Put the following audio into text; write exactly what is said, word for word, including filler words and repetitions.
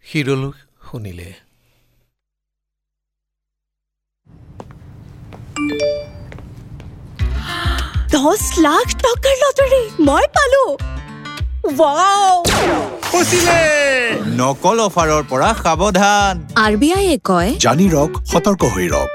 হিৰলো শুনিলে। দহ লাখ টকাৰ লটাৰী মই পালো। ৱাও! ফচিলে! নকল অফাৰৰ পৰা সাৱধান। আৰ বি আইয়ে কয় জানি ৰখ, সতৰ্ক হৈ ৰখ।